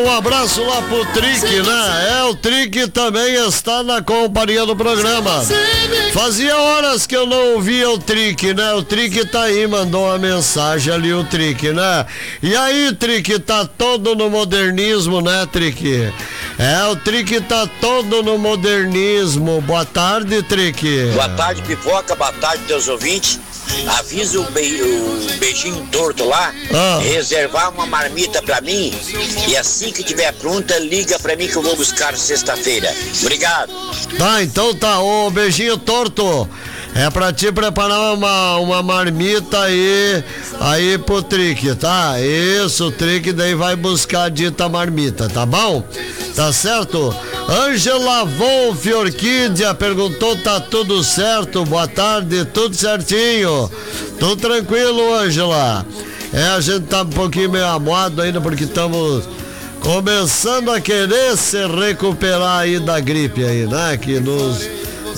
um abraço lá pro Trick, né? O Trick também está na companhia do programa. Fazia horas que eu não ouvia o Trick, né? O Trick tá aí, mandou uma mensagem ali, o Trick, né? E aí, Trick, tá todo no modernismo, né, Trick? O Trick tá todo no modernismo. Boa tarde, Trick. Boa tarde, Pipoca. Boa tarde, teus ouvintes. Avisa o beijinho torto lá, reservar uma marmita pra mim, e assim que tiver pronta, liga pra mim que eu vou buscar sexta-feira. Obrigado. Tá, então tá, ô beijinho torto. É pra te preparar uma marmita aí pro Trick, tá? Isso, o Trick daí vai buscar a dita marmita, tá bom? Tá certo? Ângela Wolf Orquídea perguntou, tá tudo certo? Boa tarde, tudo certinho. Tudo tranquilo, Ângela. A gente tá um pouquinho meio amuado ainda porque estamos começando a querer se recuperar aí da gripe aí, né? Que nos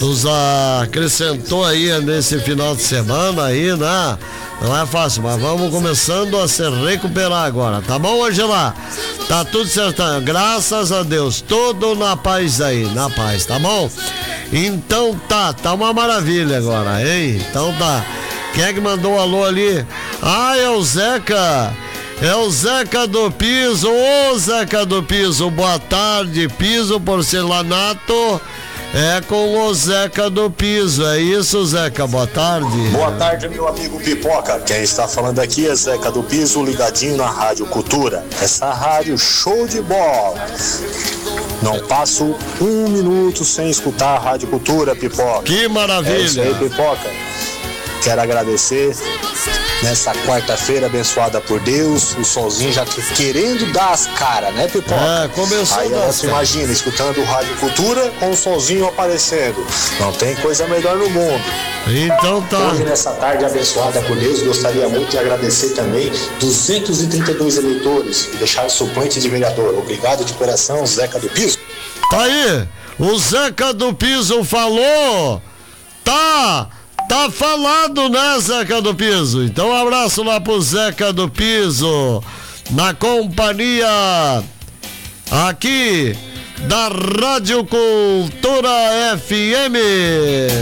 acrescentou aí nesse final de semana aí, né? Não é fácil, mas vamos começando a se recuperar agora, tá bom, Angela? Tá tudo certo, graças a Deus, tudo na paz aí, na paz, tá bom? Então tá uma maravilha agora, hein? Então tá. Quem é que mandou um alô ali? É o Zeca. É o Zeca do Piso. Ô Zeca do Piso, boa tarde. Piso Porcelanato com o Zeca do Piso. É isso, Zeca? Boa tarde. Boa tarde, meu amigo Pipoca. Quem está falando aqui é Zeca do Piso, ligadinho na Rádio Cultura. Essa rádio show de bola. Não passo um minuto sem escutar a Rádio Cultura, Pipoca. Que maravilha. É isso aí, Pipoca. Quero agradecer nessa quarta-feira abençoada por Deus, o solzinho já querendo dar as caras, né, Pipoca? Começou. Aí ela se imagina, escutando o Rádio Cultura com o solzinho aparecendo. Não tem coisa melhor no mundo. Então tá. Hoje, nessa tarde abençoada por Deus, gostaria muito de agradecer também 232 eleitores que deixaram suplente de vereador. Obrigado de coração, Zeca do Piso. Tá aí, o Zeca do Piso falou. Tá falado, né, Zeca do Piso? Então um abraço lá pro Zeca do Piso, na companhia aqui da Rádio Cultura FM.